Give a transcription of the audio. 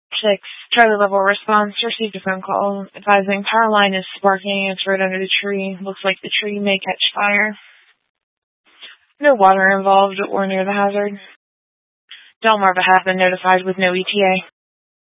6. Charlie Level response. Received a phone call advising power line is sparking. It's right under the tree. Looks like the tree may catch fire. No water involved or near the hazard. Delmarva has been notified with no ETA.